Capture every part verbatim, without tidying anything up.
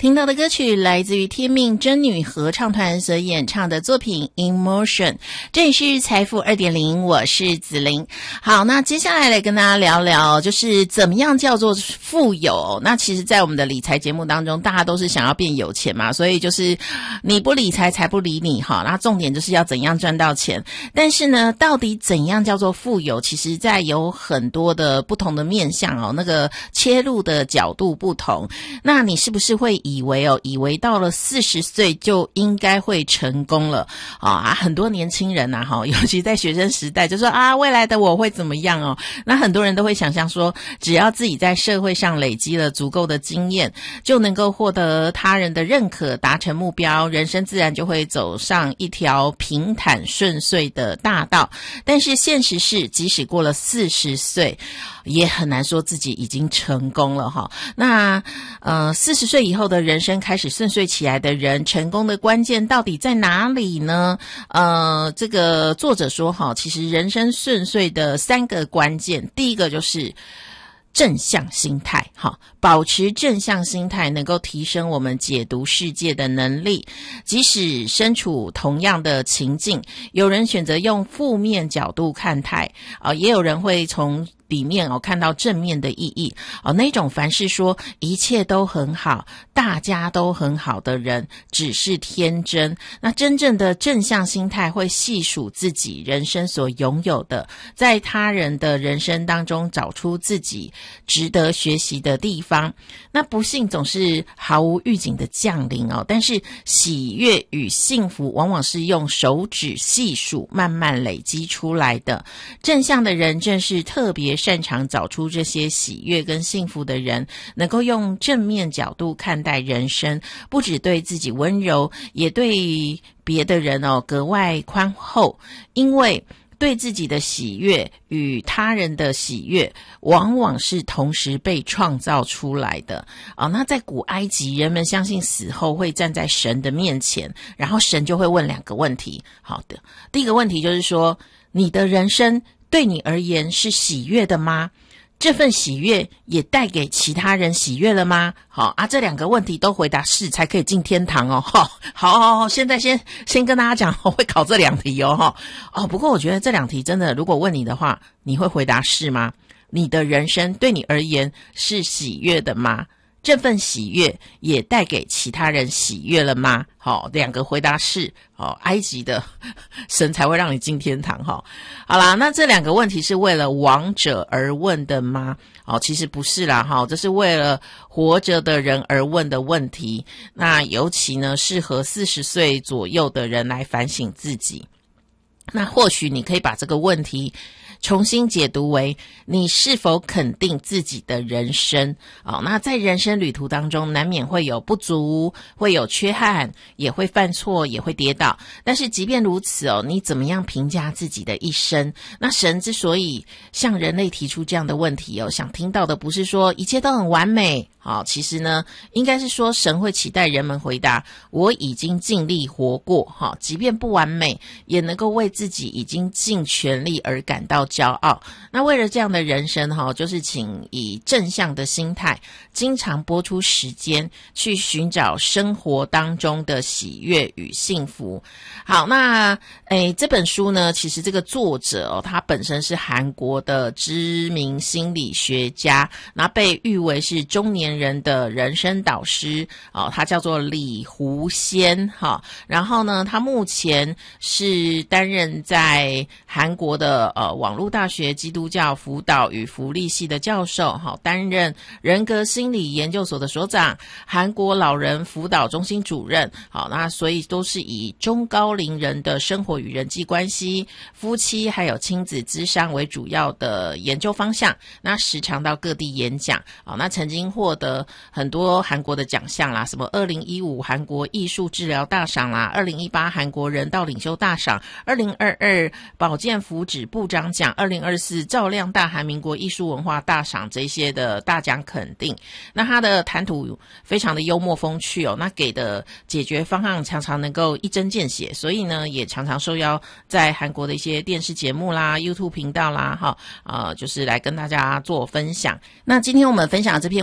听到的歌曲来自于天命真女合唱团所演唱的作品 Emotion。 这里是财富 二点零， 我是子琳。好，那接下来来跟大家聊聊就是怎么样叫做富有。那其实在我们的理财节目当中，大家都是想要变有钱嘛，所以就是你不理财财不理你哈。那重点就是要怎样赚到钱。但是呢，到底怎样叫做富有，其实在有很多的不同的面向哦，那个切入的角度不同。那你是不是会以为哦，以为到了四十岁就应该会成功了啊？很多年轻人呐，哈，尤其在学生时代，就说啊，未来的我会怎么样哦？那很多人都会想象说，只要自己在社会上累积了足够的经验，就能够获得他人的认可，达成目标，人生自然就会走上一条平坦顺遂的大道。但是现实是，即使过了四十岁，也很难说自己已经成功了哈。那呃，四十岁以后的人生开始顺遂起来的人，成功的关键到底在哪里呢？呃，这个作者说哈，其实人生顺遂的三个关键，第一个就是正向心态，好，保持正向心态能够提升我们解读世界的能力。即使身处同样的情境，有人选择用负面角度看待，啊，也有人会从里面哦看到正面的意义哦，那种凡是说一切都很好，大家都很好的人，只是天真。那真正的正向心态会细数自己人生所拥有的，在他人的人生当中找出自己值得学习的地方。那不幸总是毫无预警的降临哦，但是喜悦与幸福往往是用手指细数慢慢累积出来的。正向的人正是特别擅长找出这些喜悦跟幸福的人，能够用正面角度看待人生，不只对自己温柔，也对别的人哦格外宽厚。因为对自己的喜悦与他人的喜悦往往是同时被创造出来的啊。那在古埃及，人们相信死后会站在神的面前，然后神就会问两个问题。好的，第一个问题就是说，你的人生对你而言是喜悦的吗？这份喜悦也带给其他人喜悦了吗？好啊，这两个问题都回答是，才可以进天堂哦。好，好，好，好，现在先先跟大家讲，我会考这两题哦。哈，哦，不过我觉得这两题真的，如果问你的话，你会回答是吗？你的人生对你而言是喜悦的吗？这份喜悦也带给其他人喜悦了吗？好，两个回答是，好，埃及的神才会让你进天堂哈。好啦，那这两个问题是为了亡者而问的吗？哦，其实不是啦哈，这是为了活着的人而问的问题。那尤其呢，适合四十岁左右的人来反省自己。那或许你可以把这个问题重新解读为，你是否肯定自己的人生？哦，那在人生旅途当中，难免会有不足，会有缺憾，也会犯错，也会跌倒。但是即便如此哦，你怎么样评价自己的一生？那神之所以向人类提出这样的问题哦，想听到的不是说一切都很完美。好，其实呢，应该是说神会期待人们回答，我已经尽力活过，哈，即便不完美，也能够为自己已经尽全力而感到骄傲。那为了这样的人生哈，就是请以正向的心态，经常拨出时间去寻找生活当中的喜悦与幸福。好，那诶这本书呢，其实这个作者哦，他本身是韩国的知名心理学家，那被誉为是中年人的人生导师哦，他叫做李狐仙哈。然后呢，他目前是担任在韩国的呃网络大学基督教辅导与福利系的教授，好，担任人格心理研究所的所长，韩国老人辅导中心主任。好，那所以都是以中高龄人的生活与人际关系、夫妻还有亲子咨商为主要的研究方向。那时常到各地演讲，好，那曾经获得很多韩国的奖项啦，什么二零一五韩国艺术治疗大赏啦，二零一八韩国人道领袖大赏，二零二二保健福祉部长奖，二零二四照亮大韩民国艺术文化大赏，这些的大奖肯定。那他的谈吐非常的幽默风趣哦，那给的解决方案常常能够一针见血，所以呢也常常受邀在韩国的一些电视节目啦 YouTube 频道啦哈，呃就是来跟大家做分享。那今天我们分享的这篇文章呢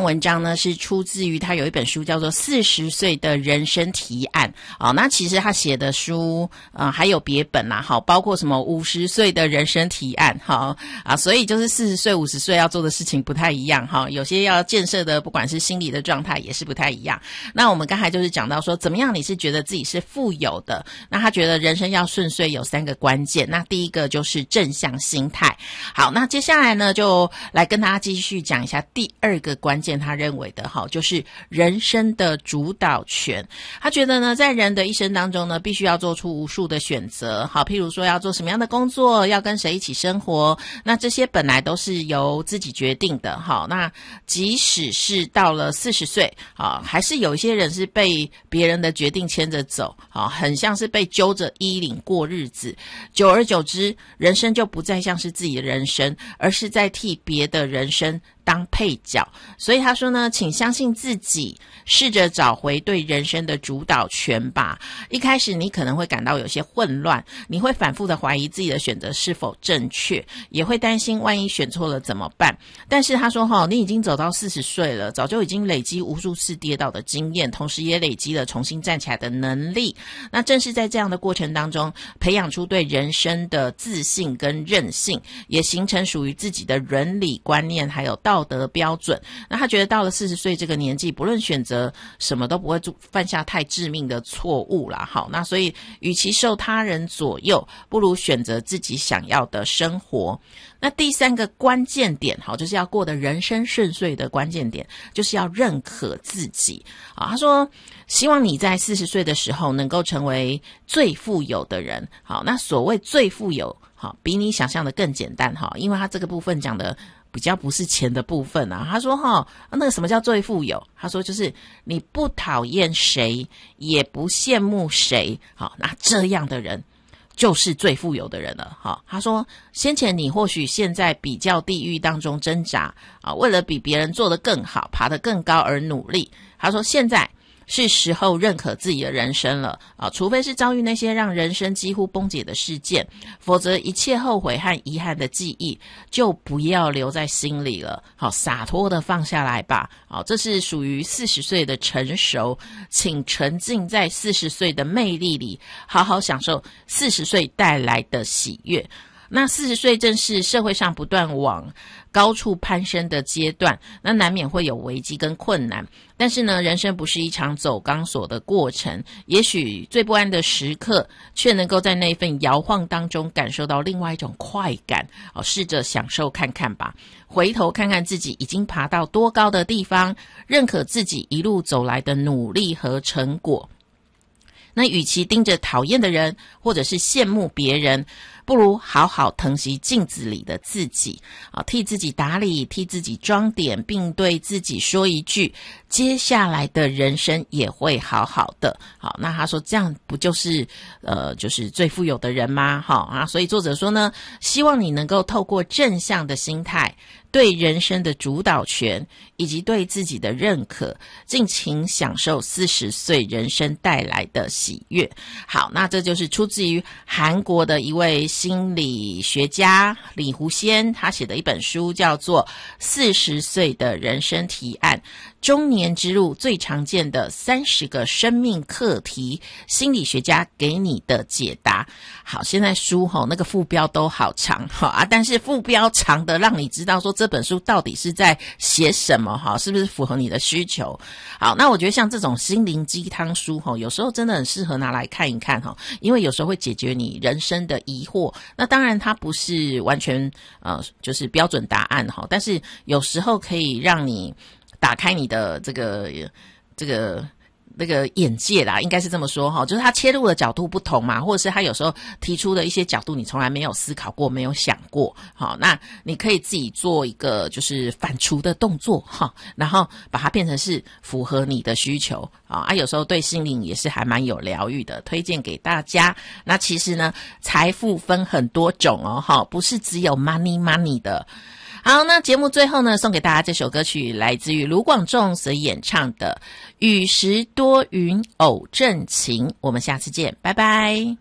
呢是出自于他有一本书叫做《四十岁的人生提案》哦，那其实他写的书呃还有别本啦，好，包括什么五十岁的人生提案，好啊，所以就是四十岁、五十岁要做的事情不太一样哈，有些要建设的不管是心理的状态也是不太一样。那我们刚才就是讲到说，怎么样你是觉得自己是富有的？那他觉得人生要顺遂有三个关键，那第一个就是正向心态。好，那接下来呢就来跟大家继续讲一下第二个关键，他认为的哈就是人生的主导权。他觉得呢在人的一生当中呢必须要做出无数的选择，好，譬如说要做什么样的工作，要跟谁一起生活，那这些本来都是由自己决定的。好，那即使是到了四十岁，好，还是有一些人是被别人的决定牵着走，好，很像是被揪着衣领过日子，久而久之人生就不再像是自己的人生，而是在替别的人生当配角。所以他说呢，请相信自己，试着找回对人生的主导权吧。一开始你可能会感到有些混乱，你会反复的怀疑自己的选择是否正确，也会担心万一选错了怎么办。但是他说齁，你已经走到四十岁了，早就已经累积无数次跌倒的经验，同时也累积了重新站起来的能力。那正是在这样的过程当中，培养出对人生的自信跟韧性，也形成属于自己的伦理观念还有道德标准。那他觉得到了四十岁这个年纪，不论选择什么都不会犯下太致命的错误啦。好，那所以与其受他人左右，不如选择自己想要的生活。那第三个关键点，好，就是要过得人生顺遂的关键点，就是要认可自己啊。他说希望你在四十岁的时候能够成为最富有的人。好，那所谓最富有，好，比你想象的更简单哈，因为他这个部分讲的比较不是钱的部分啊。他说齁，那个什么叫最富有？他说就是你不讨厌谁，也不羡慕谁，好，那这样的人就是最富有的人了。好，他说先前你或许现在比较地狱当中挣扎啊，为了比别人做得更好，爬得更高而努力。他说现在是时候认可自己的人生了啊！除非是遭遇那些让人生几乎崩解的事件，否则一切后悔和遗憾的记忆就不要留在心里了。好，洒脱的放下来吧。好，这是属于四十岁的成熟，请沉浸在四十岁的魅力里，好好享受四十岁带来的喜悦。那四十岁正是社会上不断往高处攀升的阶段，那难免会有危机跟困难，但是呢，人生不是一场走钢索的过程，也许最不安的时刻，却能够在那份摇晃当中感受到另外一种快感。哦，试着享受看看吧，回头看看自己已经爬到多高的地方，认可自己一路走来的努力和成果。那与其盯着讨厌的人，或者是羡慕别人，不如好好疼惜镜子里的自己啊，替自己打理，替自己装点，并对自己说一句，接下来的人生也会好好的。好，那他说这样不就是呃就是最富有的人吗？好啊，所以作者说呢，希望你能够透过正向的心态，对人生的主导权以及对自己的认可，尽情享受四十岁人生带来的喜悦。好，那这就是出自于韩国的一位心理学家李狐仙，他写的一本书叫做《四十岁的人生提案》，中年之路最常见的三十个生命课题，心理学家给你的解答。好，现在书吼那个副标都好长哈啊，但是副标长的让你知道说这本书到底是在写什么哈，是不是符合你的需求？好，那我觉得像这种心灵鸡汤书哈，有时候真的很适合拿来看一看哈，因为有时候会解决你人生的疑惑。那当然它不是完全呃就是标准答案哈，但是有时候可以让你打开你的这个这个那个眼界啦，应该是这么说哈，就是他切入的角度不同嘛，或者是他有时候提出的一些角度你从来没有思考过，没有想过。好，那你可以自己做一个就是反刍的动作哈，然后把它变成是符合你的需求啊，有时候对心灵也是还蛮有疗愈的，推荐给大家。那其实呢，财富分很多种哦哈，不是只有 money money 的。好，那节目最后呢，送给大家这首歌曲，来自于卢广仲所演唱的《雨时多云偶阵晴》。我们下次见，拜拜。